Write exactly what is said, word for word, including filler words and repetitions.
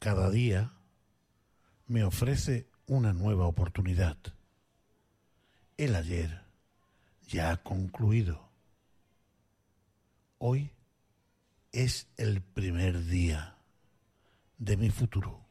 Cada día me ofrece una nueva oportunidad. El ayer ya ha concluido. Hoy es el primer día de mi futuro.